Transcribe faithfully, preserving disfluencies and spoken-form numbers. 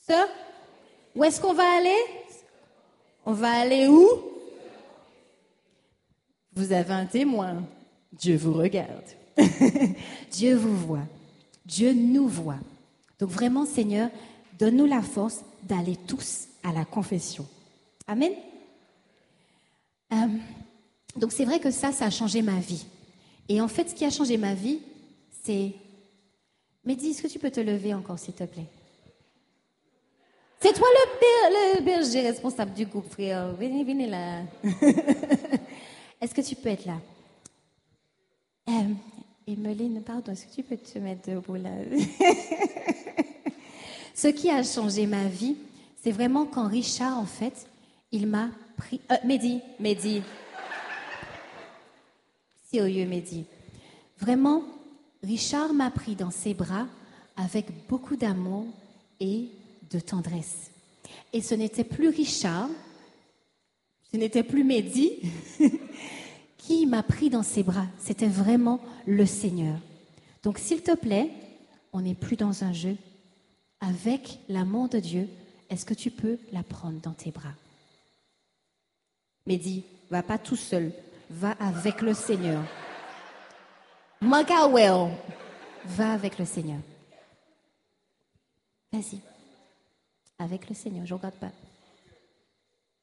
Sœur, où est-ce qu'on va aller? On va aller où? Vous avez un témoin. Dieu vous regarde. Dieu vous voit. Dieu nous voit. Donc vraiment, Seigneur, donne-nous la force d'aller tous à la confession. Amen. Euh, donc c'est vrai que ça, ça a changé ma vie. Et en fait, ce qui a changé ma vie, c'est... Mehdi, est-ce que tu peux te lever encore, s'il te plaît? C'est toi le, ber- le berger responsable du groupe, frère. Venez, venez là. Est-ce que tu peux être là? Euh, Emeline, pardon, est-ce que tu peux te mettre debout là? Ce qui a changé ma vie, c'est vraiment quand Richard, en fait, il m'a pris... Euh, Mehdi, Mehdi. Sérieux, Mehdi. Vraiment, Richard m'a pris dans ses bras avec beaucoup d'amour et de tendresse. Et ce n'était plus Richard, ce n'était plus Mehdi qui m'a pris dans ses bras. C'était vraiment le Seigneur. Donc, s'il te plaît, on n'est plus dans un jeu. Avec l'amour de Dieu, est-ce que tu peux la prendre dans tes bras? Mehdi, va pas tout seul, va avec le Seigneur. Magawel, va avec le Seigneur. Vas-y, avec le Seigneur, je ne regarde pas.